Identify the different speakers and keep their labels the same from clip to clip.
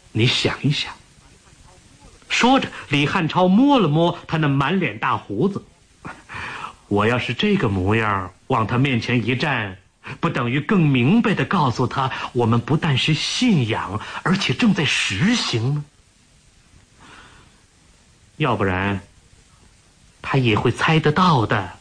Speaker 1: 你想一想。说着，李汉超摸了摸他那满脸大胡子。我要是这个模样往他面前一站，不等于更明白地告诉他，我们不但是信仰，而且正在实行吗？要不然他也会猜得到的。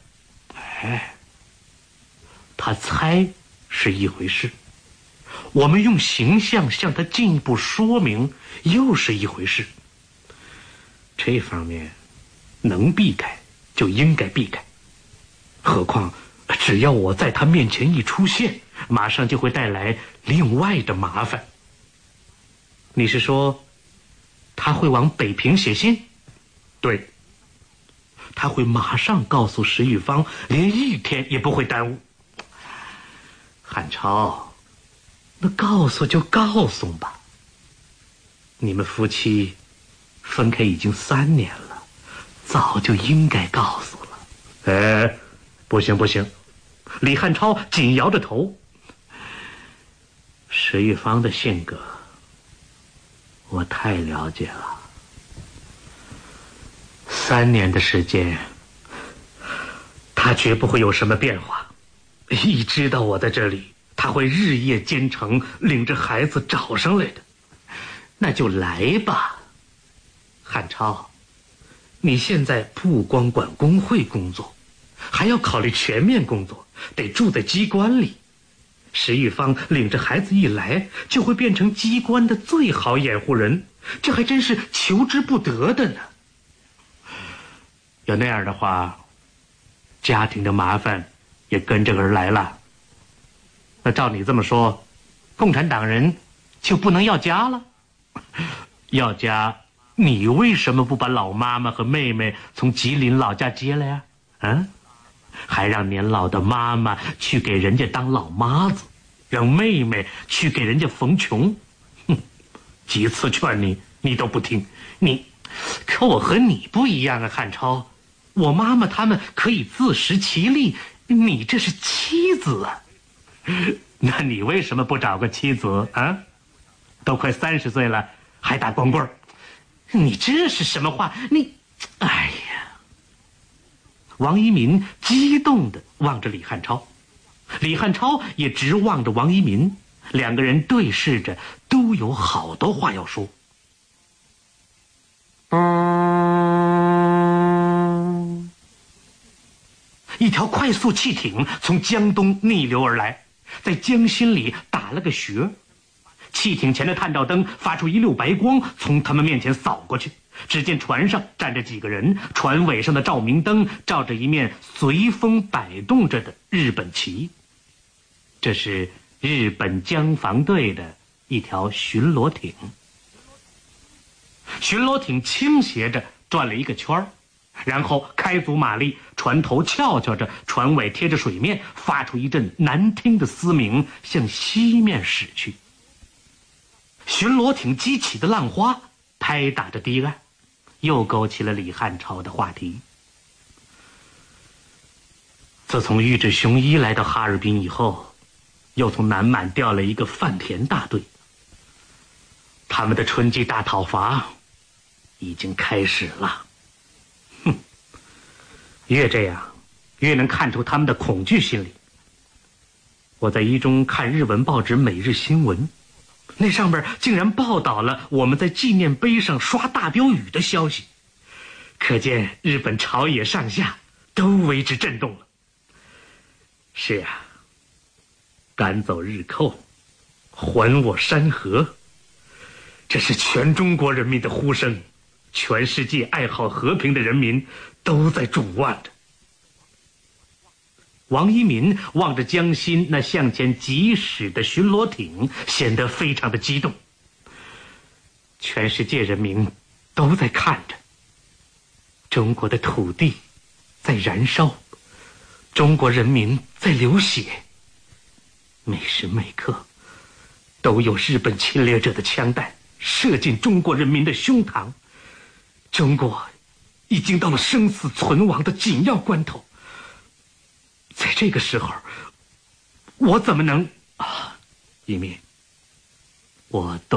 Speaker 1: 他猜是一回事，我们用形象向他进一步说明又是一回事。这方面能避开就应该避开，何况只要我在他面前一出现，马上就会带来另外的麻烦。你是说他会往北平写信？对，他会马上告诉石玉芳，连一天也不会耽误。汉超，那告诉就告诉吧。你们夫妻分开已经3年了，早就应该告诉了。不行不行，李汉超紧摇着头。石玉芳的性格我太了解了，3年的时间他绝不会有什么变化。一知道我在这里，他会日夜兼程，领着孩子找上来的。那就来吧。汉超，你现在不光管工会工作，还要考虑全面工作，得住在机关里。石玉芳领着孩子一来，就会变成机关的最好掩护人，这还真是求之不得的呢。要那样的话，家庭的麻烦也跟着而来了。那照你这么说，共产党人就不能要家了？要家，你为什么不把老妈妈和妹妹从吉林老家接来呀？还让年老的妈妈去给人家当老妈子，让妹妹去给人家逢穷。几次劝你，你都不听。可我和你不一样啊，汉超。我妈妈他们可以自食其力，你这是妻子啊。那你为什么不找个妻子啊？都快30岁了，还打光棍？你这是什么话？哎呀！王一民激动地望着李汉超，李汉超也直望着王一民，两个人对视着，都有好多话要说。一条快速汽艇从江东逆流而来，在江心里打了个旋。汽艇前的探照灯发出一溜白光，从他们面前扫过去。只见船上站着几个人，船尾上的照明灯照着一面随风摆动着的日本旗。这是日本江防队的一条巡逻艇。巡逻艇倾斜着转了一个圈，然后开足马力，船头翘翘着，船尾贴着水面，发出一阵难听的嘶鸣，向西面驶去。巡逻艇激起的浪花拍打着堤岸，又勾起了李汉超的话题。自从玉置雄一来到哈尔滨以后，又从南满调了一个范田大队，他们的春季大讨伐已经开始了。越这样越能看出他们的恐惧心理。我在一中看日文报纸《每日新闻》，那上面竟然报道了我们在纪念碑上刷大标语的消息，可见日本朝野上下都为之震动了。是啊，赶走日寇，还我山河，这是全中国人民的呼声，全世界爱好和平的人民都在众望着。王一民望着江心那向前疾驶的巡逻艇，显得非常的激动。全世界人民都在看着，中国的土地在燃烧，中国人民在流血，每时每刻都有日本侵略者的枪弹射进中国人民的胸膛。中国已经到了生死存亡的紧要关头，在这个时候，我怎么能一民，我都